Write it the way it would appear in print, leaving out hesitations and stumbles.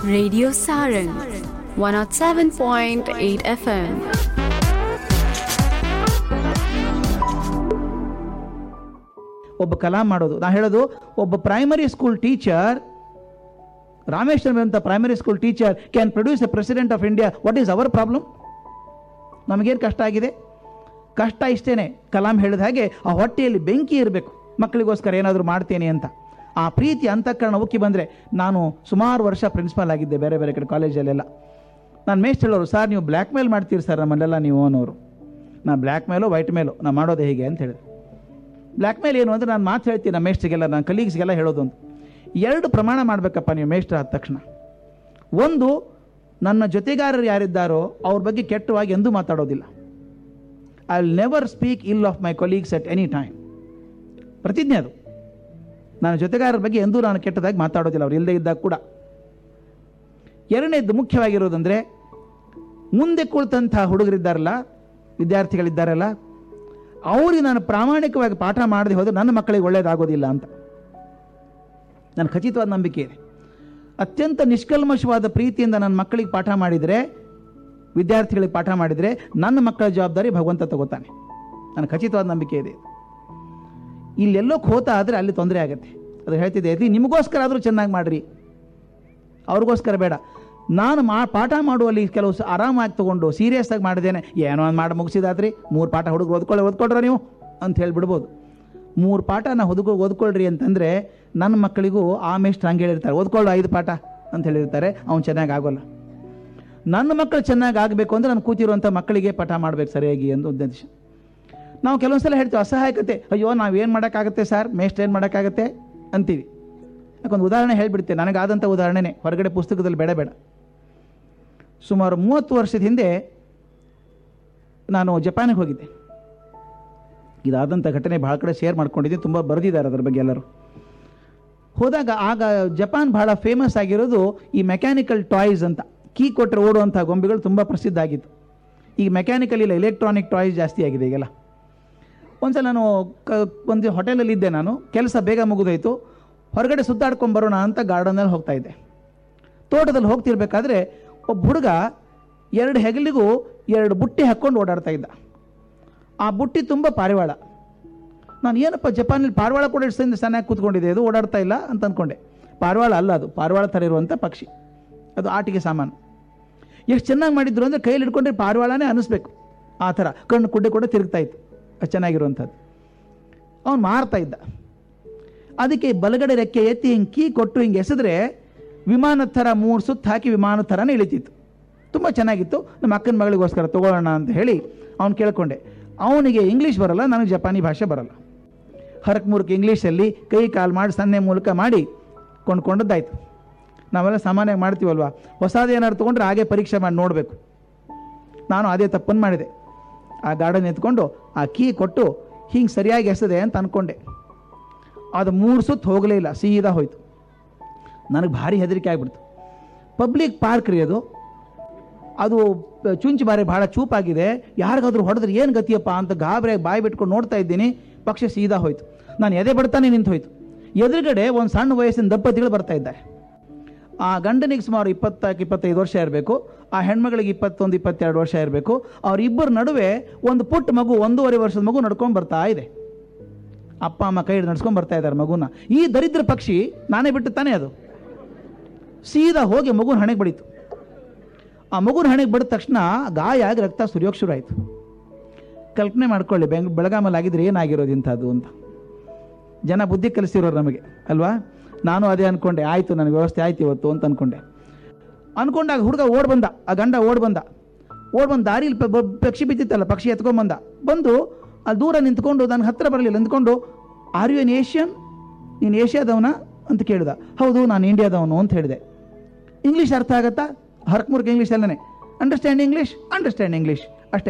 Radio Sarang 107.8 FM. ಒಬ್ಬ ಕಲಾಂ ಮಾಡೋದು. ನಾನು ಹೇಳೋದು, ಒಬ್ಬ ಪ್ರೈಮರಿ ಸ್ಕೂಲ್ ಟೀಚರ್, ರಾಮೇಶ್ವರಂ ಅಂತ primary school teacher can produce A president of India. What is our problem? ನಮಗೇನು ಕಷ್ಟ ಆಗಿದೆ? ಕಷ್ಟ ಇಷ್ಟೇನೆ. ಕಲಾಂ ಹೇಳಿದ ಹಾಗೆ ಆ ಹೊಟ್ಟೆಯಲ್ಲಿ ಬೆಂಕಿ ಇರಬೇಕು, ಮಕ್ಕಳಿಗೋಸ್ಕರ ಏನಾದರೂ ಮಾಡ್ತೇನೆ ಅಂತ. ಆ ಪ್ರೀತಿ ಅಂತಃಕರಣ ಉಕ್ಕಿ ಬಂದರೆ, ನಾನು ಸುಮಾರು ವರ್ಷ ಪ್ರಿನ್ಸಿಪಾಲ್ ಆಗಿದ್ದೆ ಬೇರೆ ಬೇರೆ ಕಡೆ ಕಾಲೇಜಲ್ಲೆಲ್ಲ. ನಾನು ಮೇಸ್ಟ್ ಹೇಳೋರು, ಸರ್ ನೀವು ಬ್ಲ್ಯಾಕ್ ಮೇಲ್ ಮಾಡ್ತೀರಿ ಸರ್ ನಮ್ಮಲ್ಲೆಲ್ಲ ನೀವು ಅನ್ನೋರು. ನಾನು ಬ್ಲ್ಯಾಕ್ ಮೇಲು ವೈಟ್ ಮೇಲು ನಾನು ಮಾಡೋದು ಹೇಗೆ ಅಂತ ಹೇಳಿದೆ. ಬ್ಲ್ಯಾಕ್ ಮೇಲ್ ಏನು ಅಂದರೆ, ನಾನು ಮಾತು ಹೇಳ್ತೀನಿ ನಮ್ಮ ಮೇಸ್ಟ್ರಿಗೆಲ್ಲ, ನನ್ನ ಕಲೀಗ್ಸ್ಗೆಲ್ಲ ಹೇಳೋದು ಅಂತ, 2 ಪ್ರಮಾಣ ಮಾಡಬೇಕಪ್ಪ ನೀವು ಮೇಸ್ಟ್ರ್ ಆದ ತಕ್ಷಣ. ಒಂದು, ನನ್ನ ಜೊತೆಗಾರರು ಯಾರಿದ್ದಾರೋ ಅವ್ರ ಬಗ್ಗೆ ಕೆಟ್ಟವಾಗಿ ಎಂದೂ ಮಾತಾಡೋದಿಲ್ಲ. ಐ ವಿಲ್ ನೆವರ್ ಸ್ಪೀಕ್ ಇಲ್ of my colleagues at any time. ಪ್ರತಿಜ್ಞೆ ಅದು. ನನ್ನ ಜೊತೆಗಾರರ ಬಗ್ಗೆ ಎಂದೂ ನಾನು ಕೆಟ್ಟದಾಗಿ ಮಾತಾಡೋದಿಲ್ಲ, ಅವ್ರು ಇಲ್ಲದೆ ಇದ್ದಾಗ ಕೂಡ. ಎರಡನೇದು ಮುಖ್ಯವಾಗಿರೋದಂದರೆ, ಮುಂದೆ ಕುಳಿತಂಥ ಹುಡುಗರಿದ್ದಾರಲ್ಲ, ವಿದ್ಯಾರ್ಥಿಗಳಿದ್ದಾರಲ್ಲ, ಅವ್ರಿಗೆ ನಾನು ಪ್ರಾಮಾಣಿಕವಾಗಿ ಪಾಠ ಮಾಡದೆ ಹೋದರೆ ನನ್ನ ಮಕ್ಕಳಿಗೆ ಒಳ್ಳೆಯದಾಗೋದಿಲ್ಲ ಅಂತ ನನ್ನ ಖಚಿತವಾದ ನಂಬಿಕೆ ಇದೆ. ಅತ್ಯಂತ ನಿಷ್ಕಲ್ಮಶವಾದ ಪ್ರೀತಿಯಿಂದ ನನ್ನ ಮಕ್ಕಳಿಗೆ ಪಾಠ ಮಾಡಿದರೆ, ವಿದ್ಯಾರ್ಥಿಗಳಿಗೆ ಪಾಠ ಮಾಡಿದರೆ, ನನ್ನ ಮಕ್ಕಳ ಜವಾಬ್ದಾರಿ ಭಗವಂತ ತಗೋತಾನೆ. ನನ್ನ ಖಚಿತವಾದ ನಂಬಿಕೆ ಇದೆ. ಇಲ್ಲೆಲ್ಲೋ ಖೋತ ಆದರೆ ಅಲ್ಲಿ ತೊಂದರೆ ಆಗುತ್ತೆ. ಅದು ಹೇಳ್ತಿದ್ದೆ, ನಿಮಗೋಸ್ಕರ ಆದರೂ ಚೆನ್ನಾಗಿ ಮಾಡಿರಿ, ಅವ್ರಿಗೋಸ್ಕರ ಬೇಡ. ನಾನು ಪಾಠ ಮಾಡುವಲ್ಲಿ ಕೆಲವು ಆರಾಮಾಗಿ ತೊಗೊಂಡು ಸೀರಿಯಸ್ ಆಗಿ ಮಾಡಿದ್ದೇನೆ, ಏನೋ ಒಂದು ಮಾಡಿ ಮುಗಿಸಿದಾದ್ರಿ, 3 ಪಾಠ ಹುಡುಗರು ಓದ್ಕೊಳ್ರ ನೀವು ಅಂತ ಹೇಳಿಬಿಡ್ಬೋದು. 3 ಪಾಠ ಓದ್ಕೊಳ್ರಿ ಅಂತಂದರೆ, ನನ್ನ ಮಕ್ಕಳಿಗೂ ಆ ಮೇಷ್ಟ್ರು ಹಂಗೆ ಹೇಳಿರ್ತಾರೆ, ಓದ್ಕೊಳ್ಳೋ 5 ಪಾಠ ಅಂತ ಹೇಳಿರ್ತಾರೆ, ಅವ್ನು ಚೆನ್ನಾಗಿ ಆಗೋಲ್ಲ. ನನ್ನ ಮಕ್ಕಳು ಚೆನ್ನಾಗಿ ಆಗಬೇಕು ಅಂದರೆ ನಾನು ಕೂತಿರುವಂಥ ಮಕ್ಕಳಿಗೆ ಪಾಠ ಮಾಡಬೇಕು ಸರಿಯಾಗಿ ಎಂದು ಉದ್ದೇಶ. ನಾವು ಕೆಲವೊಂದು ಸಲ ಹೇಳ್ತೀವಿ ಅಸಹಾಯಕತೆ, ಅಯ್ಯೋ ನಾವೇನು ಮಾಡೋಕ್ಕಾಗುತ್ತೆ ಸರ್, ಮೇಷ್ಟ್ರು ಏನು ಮಾಡೋಕ್ಕಾಗತ್ತೆ ಅಂತೀವಿ. ಯಾಕೊಂದು ಉದಾಹರಣೆ ಹೇಳಿಬಿಡ್ತೇನೆ, ನನಗಾದಂಥ ಉದಾಹರಣೆನೇ, ಹೊರಗಡೆ ಪುಸ್ತಕದಲ್ಲಿ ಬೇಡ. ಸುಮಾರು 30 ವರ್ಷದ ಹಿಂದೆ ನಾನು ಜಪಾನಿಗೆ ಹೋಗಿದ್ದೆ. ಇದಾದಂಥ ಘಟನೆ ಭಾಳ ಕಡೆ ಶೇರ್ ಮಾಡ್ಕೊಂಡಿದ್ದೀನಿ, ತುಂಬ ಬರೆದಿದ್ದಾರೆ ಅದರ ಬಗ್ಗೆ ಎಲ್ಲರೂ. ಹೋದಾಗ ಆಗ ಜಪಾನ್ ಭಾಳ ಫೇಮಸ್ ಆಗಿರೋದು ಈ ಮೆಕ್ಯಾನಿಕಲ್ ಟಾಯ್ಸ್ ಅಂತ, ಕೀ ಕೊಟ್ಟರೆ ಓಡುವಂಥ ಗೊಂಬೆಗಳು ತುಂಬ ಪ್ರಸಿದ್ಧ ಆಗಿತ್ತು. ಈಗ ಮೆಕ್ಯಾನಿಕಲ್ ಇಲ್ಲ, ಎಲೆಕ್ಟ್ರಾನಿಕ್ ಟಾಯ್ಸ್ ಜಾಸ್ತಿ ಆಗಿದೆ ಈಗೆಲ್ಲ. ಒಂದ್ಸಲ ನಾನು ಒಂದು ಹೋಟೆಲಲ್ಲಿ ಇದ್ದೆ, ನಾನು ಕೆಲಸ ಬೇಗ ಮುಗಿದೋಯ್ತು, ಹೊರಗಡೆ ಸುತ್ತಾಡ್ಕೊಂಬರೋಣ ಅಂತ ಗಾರ್ಡನಲ್ಲಿ ಹೋಗ್ತಾ ಇದ್ದೆ. ತೋಟದಲ್ಲಿ ಹೋಗ್ತಿರ್ಬೇಕಾದ್ರೆ ಒಬ್ಬ ಹುಡುಗ 2 ಹೆಗಲಿಗೂ 2 ಬುಟ್ಟಿ ಹಾಕ್ಕೊಂಡು ಓಡಾಡ್ತಾ ಇದ್ದ. ಆ ಬುಟ್ಟಿ ತುಂಬ ಪಾರಿವಾಳ. ನಾನು ಏನಪ್ಪ ಜಪಾನಲ್ಲಿ ಪಾರಿವಾಳ ಕೂಡ ಎಷ್ಟು ಚೆನ್ನಾಗಿ ಕೂತ್ಕೊಂಡಿದೆ, ಇದು ಓಡಾಡ್ತಾ ಇಲ್ಲ ಅಂತ ಅಂದ್ಕೊಂಡೆ. ಪಾರಿವಾಳ ಅಲ್ಲ, ಅದು ಪಾರಿವಾಳ ಥರ ಇರುವಂಥ ಪಕ್ಷಿ, ಅದು ಆಟಿಕೆ ಸಾಮಾನು. ಎಷ್ಟು ಚೆನ್ನಾಗಿ ಮಾಡಿದ್ರು ಅಂದರೆ ಕೈಯಲ್ಲಿ ಹಿಡ್ಕೊಂಡ್ರೆ ಪಾರಿವಾಳನೇ ಅನ್ನಿಸ್ಬೇಕು, ಆ ಥರ ಕಣ್ಣು ಕುಡ್ಡೆ ತಿರುಗ್ತಾ ಇತ್ತು, ಅದು ಚೆನ್ನಾಗಿರುವಂಥದ್ದು. ಅವನು ಮಾರ್ತಾ ಇದ್ದ. ಅದಕ್ಕೆ ಬಲಗಡೆ ರೆಕ್ಕೆ ಎತ್ತಿ ಹಿಂಗೆ ಕೀ ಕೊಟ್ಟು ಹಿಂಗೆ ಎಸೆದ್ರೆ ವಿಮಾನದ ಥರ 3 ಸುತ್ತು ಹಾಕಿ ವಿಮಾನದ ಥರನೇ ಇಳಿತಿತ್ತು. ತುಂಬ ಚೆನ್ನಾಗಿತ್ತು. ನಮ್ಮ ಅಕ್ಕನ ಮಗಳಿಗೋಸ್ಕರ ತೊಗೊಳ್ಳೋಣ ಅಂತ ಹೇಳಿ ಅವ್ನು ಕೇಳ್ಕೊಂಡೆ. ಅವನಿಗೆ ಇಂಗ್ಲೀಷ್ ಬರಲ್ಲ, ನನಗೆ ಜಪಾನಿ ಭಾಷೆ ಬರಲ್ಲ. ಹರಕ್ ಮೂರಕ್ಕೆ ಇಂಗ್ಲೀಷಲ್ಲಿ ಕೈ ಕಾಲು ಮಾಡಿ ಸನ್ನೆ ಮೂಲಕ ಮಾಡಿ ಕೊಂಡ್ಕೊಂಡದ್ದಾಯ್ತು. ನಾವೆಲ್ಲ ಸಾಮಾನ್ಯವಾಗಿ ಮಾಡ್ತೀವಲ್ವ, ಹೊಸದೇನಾದ್ರು ತೊಗೊಂಡ್ರೆ ಹಾಗೆ ಪರೀಕ್ಷೆ ಮಾಡಿ ನೋಡಬೇಕು. ನಾನು ಅದೇ ತಪ್ಪನ್ನು ಮಾಡಿದೆ. ಆ ಗಾರ್ಡನ್ ಎತ್ಕೊಂಡು ಆ ಕೀ ಕೊಟ್ಟು ಹಿಂಗೆ ಸರಿಯಾಗಿ ಎಸೆದೆ ಅಂತ ಅಂದ್ಕೊಂಡೆ. ಅದು 3 ಸುತ್ತು ಹೋಗಲೇ ಇಲ್ಲ, ಸೀದಾ ಹೋಯ್ತು. ನನಗೆ ಭಾರಿ ಹೆದರಿಕೆ ಆಗಿಬಿಡ್ತು. ಪಬ್ಲಿಕ್ ಪಾರ್ಕ್ ರೀ ಅದು, ಅದು ಚುಂಚು ಬಾರಿ ಭಾಳ ಚೂಪಾಗಿದೆ, ಯಾರಿಗಾದ್ರೂ ಹೊಡೆದ್ರೆ ಏನು ಗತಿಯಪ್ಪ ಅಂತ ಗಾಬರಿಯಾಗಿ ಬಾಯಿ ಬಿಟ್ಕೊಂಡು ನೋಡ್ತಾ ಇದ್ದೀನಿ. ಪಕ್ಷಿ ಸೀದಾ ಹೋಯ್ತು. ನಾನು ಎದೆ ಬಡ್ತಾನೆ ನಿಂತು ಹೋಯ್ತು. ಎದುರುಗಡೆ ಒಂದು ಸಣ್ಣ ವಯಸ್ಸಿನ ದಂಪತಿಗಳು ಬರ್ತಾ ಇದ್ದಾರೆ. ಆ ಗಂಡನಿಗೆ ಸುಮಾರು 24-25 ವರ್ಷ ಇರಬೇಕು, ಆ ಹೆಣ್ಮಗಳಿಗೆ 21-22 ವರ್ಷ ಇರಬೇಕು. ಅವರಿಬ್ಬರ ನಡುವೆ ಒಂದು ಪುಟ್ಟ ಮಗು, 1.5 ವರ್ಷದ ಮಗು ನಡ್ಕೊಂಡು ಬರ್ತಾ ಇದೆ. ಅಪ್ಪ ಅಮ್ಮ ಕೈ ಹಿಡಿದು ನಡ್ಸ್ಕೊಂಡು ಬರ್ತಾ ಇದ್ದಾರೆ ಮಗುನ. ಈ ದರಿದ್ರ ಪಕ್ಷಿ ನಾನೇ ಬಿಟ್ಟು ತಾನೇ ಅದು ಸೀದಾ ಹೋಗಿ ಮಗುನ ಹಣೆಗೆ ಬಡಿತು. ಆ ಮಗುನ ಹಣೆಗೆ ಬಡಿದ ತಕ್ಷಣ ಗಾಯ ಆಗಿ ರಕ್ತ ಸುರಿಯೋಕೆ ಶುರು ಆಯಿತು. ಕಲ್ಪನೆ ಮಾಡ್ಕೊಳ್ಳಿ, ಬೆಳಗಾಮಲ್ಲಿ ಆಗಿದ್ರೆ ಏನಾಗಿರೋದು ಇಂಥದ್ದು ಅಂತ. ಜನ ಬುದ್ಧಿ ಕಲಿಸಿರೋರು ನಮಗೆ ಅಲ್ವಾ. ನಾನು ಅದೇ ಅಂದ್ಕೊಂಡೆ, ಆಯಿತು ನನಗೆ ವ್ಯವಸ್ಥೆ ಆಯ್ತು ಇವತ್ತು ಅಂತ ಅಂದ್ಕೊಂಡಾಗ ಹುಡುಗ ಓಡ್ ಬಂದ, ಆ ಗಂಡ ಓಡ್ ಬಂದ ದಾರಿಲಿ ಪಕ್ಷಿ ಬಿದ್ದಿತ್ತಲ್ಲ, ಪಕ್ಷಿ ಎತ್ಕೊಂಡ್ಬಂದ. ಬಂದು ಅಲ್ಲಿ ದೂರ ನಿಂತ್ಕೊಂಡು ನನಗೆ ಹತ್ತಿರ ಬರಲಿಲ್ಲ, ನಿಂತ್ಕೊಂಡು, ಆರ್ ಯು ಎನ್ ಏಷ್ಯನ್, ನೀನು ಏಷ್ಯಾದವನ ಅಂತ ಕೇಳಿದ. ಹೌದು ನಾನು ಇಂಡಿಯಾದವನು ಅಂತ ಹೇಳಿದೆ. ಇಂಗ್ಲೀಷ್ ಅರ್ಥ ಆಗತ್ತಾ? ಹರಕ್ಮೂರ್ಗೆ ಇಂಗ್ಲೀಷ್ ಅಲ್ಲೇ. Understand English